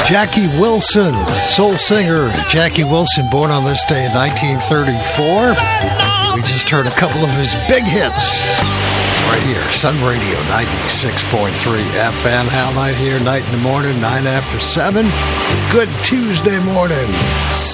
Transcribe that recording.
Jackie Wilson, soul singer Jackie Wilson, born on this day in 1934. We just heard a couple of his big hits right here. Sun Radio 96.3 FM. Hal Knight here, night in the morning, 9 after 7. Good Tuesday morning.